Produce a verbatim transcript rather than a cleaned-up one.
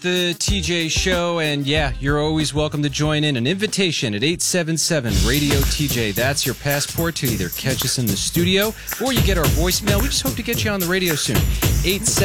The T J Show, and yeah, you're always welcome to join in. An invitation at eight seven seven radio T J. That's your passport to either catch us in the studio or you get our voicemail. We just hope to get you on the radio soon. eight